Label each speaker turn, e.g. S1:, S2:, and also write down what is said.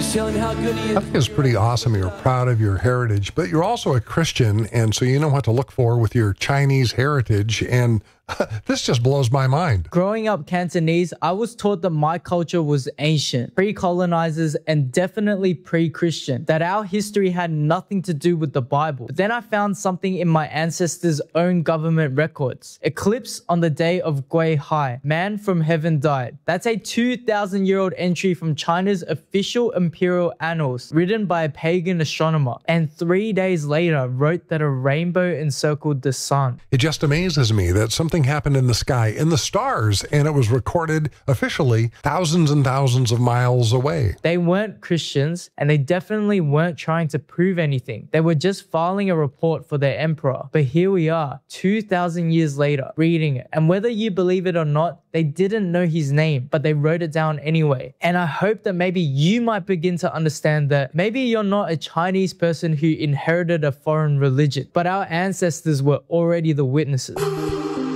S1: just telling me how good he
S2: I
S1: is.
S2: think it's pretty awesome. You're proud of your heritage, but you're also a Christian, and so you know what to look for with your Chinese heritage, and this just blows my mind.
S3: Growing up Cantonese, I was taught that my culture was ancient, pre-colonizers, and definitely pre-Christian, that our history had nothing to do with the Bible. But then I found something in my ancestors' own government records. Eclipse on the day of Gui Hai, man from heaven died. That's a 2,000-year-old entry from China's official imperial annals, written by a pagan astronomer, and 3 days later wrote that a rainbow encircled the sun.
S2: It just amazes me that something happened in the sky, in the stars, and it was recorded officially thousands and thousands of miles away.
S3: They weren't Christians, and they definitely weren't trying to prove anything. They were just filing a report for their emperor. But here we are, 2,000 years later, reading it. And whether you believe it or not, they didn't know his name, but they wrote it down anyway. And I hope that maybe you might begin to understand that maybe you're not a Chinese person who inherited a foreign religion, but our ancestors were already the witnesses.